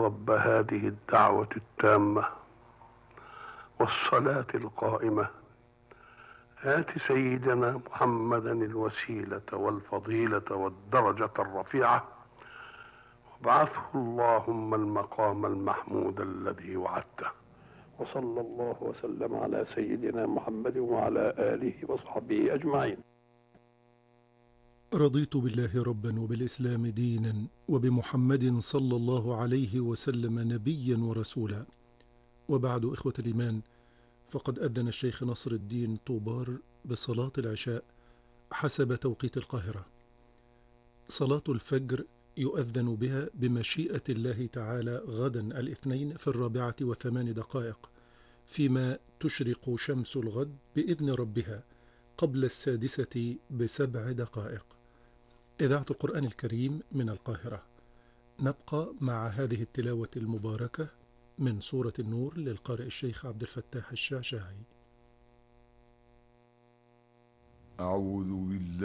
رب هذه الدعوة التامة والصلاة القائمة آت سيدنا محمدا الوسيلة والفضيلة والدرجة الرفيعة وابعثه اللهم المقام المحمود الذي وعدته. وصلى الله وسلم على سيدنا محمد وعلى آله وصحبه أجمعين. رضيت بالله ربا وبالإسلام دينا وبمحمد صلى الله عليه وسلم نبيا ورسولا، وبعد. إخوة الإيمان، فقد أذن الشيخ نصر الدين طوبار بصلاة العشاء حسب توقيت القاهرة. صلاة الفجر يؤذن بها بمشيئة الله تعالى غدا الاثنين في 4:08، فيما تشرق شمس الغد بإذن ربها قبل 6:07. إذاعة القرآن الكريم من القاهرة. نبقى مع هذه التلاوة المباركة من سورة النور للقارئ الشيخ عبد الفتاح الشعشاعي. أعوذ بالله